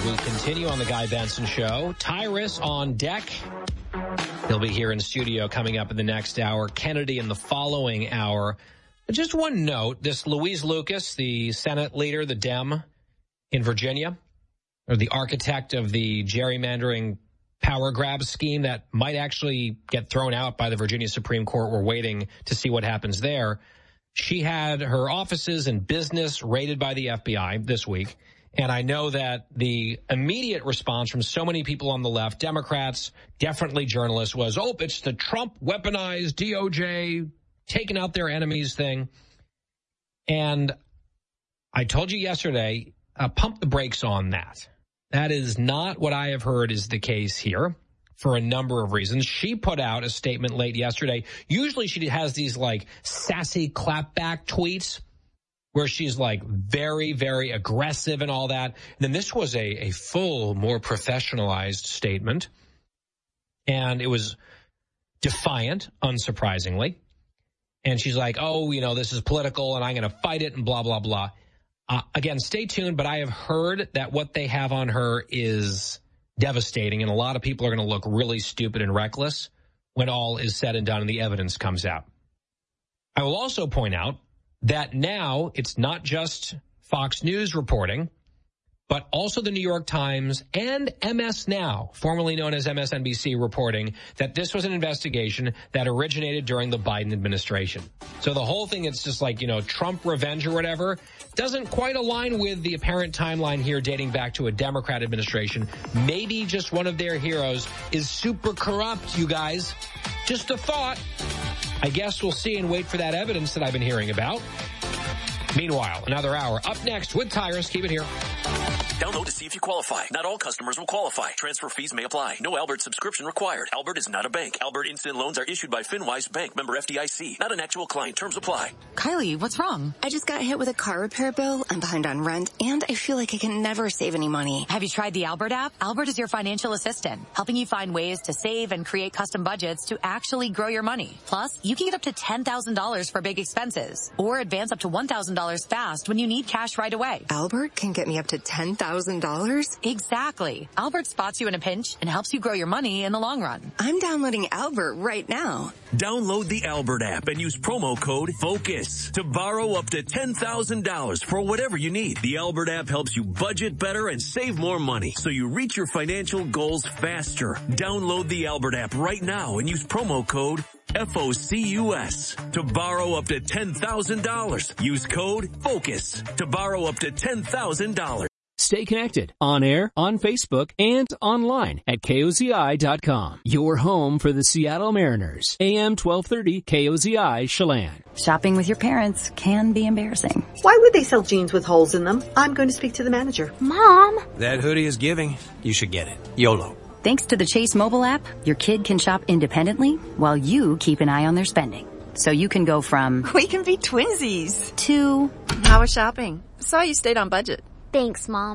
we continue on the Guy Benson Show. Tyrus on deck. He'll be here in studio coming up in the next hour. Kennedy in the following hour. Just one note, this Louise Lucas, the Senate leader, the Dem in Virginia, or the architect of the gerrymandering power grab scheme that might actually get thrown out by the Virginia Supreme Court. We're waiting to see what happens there. She had her offices and business raided by the FBI this week. And I know that the immediate response from so many people on the left, Democrats, definitely journalists, was, oh, it's the Trump weaponized DOJ taking out their enemies thing. And I told you yesterday, pump the brakes on that. That is not what I have heard is the case here for a number of reasons. She put out a statement late yesterday. Usually she has these like sassy clapback tweets where she's like very, very aggressive and all that. And then this was a full, more professionalized statement. And it was defiant, unsurprisingly. And she's like, oh, you know, this is political and I'm going to fight it and blah, blah, blah. Again, stay tuned, but I have heard that what they have on her is devastating, and a lot of people are going to look really stupid and reckless when all is said and done and the evidence comes out. I will also point out that now it's not just Fox News reporting, but also the New York Times and MS Now, formerly known as MSNBC, reporting that this was an investigation that originated during the Biden administration. So the whole thing, it's just like, you know, Trump revenge or whatever, doesn't quite align with the apparent timeline here dating back to a Democrat administration. Maybe just one of their heroes is super corrupt, you guys. Just a thought. I guess we'll see and wait for that evidence that I've been hearing about. Meanwhile, another hour up next with Tyrus. Keep it here. Download to see if you qualify. Not all customers will qualify. Transfer fees may apply. No Albert subscription required. Albert is not a bank. Albert Instant Loans are issued by FinWise Bank, member FDIC. Not an actual client. Terms apply. Kylie, what's wrong? I just got hit with a car repair bill. I'm behind on rent, and I feel like I can never save any money. Have you tried the Albert app? Albert is your financial assistant, helping you find ways to save and create custom budgets to actually grow your money. Plus, you can get up to $10,000 for big expenses, or advance up to $1,000 fast when you need cash right away. Albert can get me up to $10,000? Exactly. Albert spots you in a pinch and helps you grow your money in the long run. I'm downloading Albert right now. Download the Albert app and use promo code FOCUS to borrow up to $10,000 for whatever you need. The Albert app helps you budget better and save more money so you reach your financial goals faster. Download the Albert app right now and use promo code FOCUS to borrow up to $10,000. Use code FOCUS to borrow up to $10,000. Stay connected on air, on Facebook, and online at KOZI.com. Your home for the Seattle Mariners. AM 1230 KOZI Chelan. Shopping with your parents can be embarrassing. Why would they sell jeans with holes in them? I'm going to speak to the manager. Mom! That hoodie is giving. You should get it. YOLO. Thanks to the Chase mobile app, your kid can shop independently while you keep an eye on their spending. So you can go from... We can be twinsies. To... How was shopping? Saw you stayed on budget. Thanks, Mom.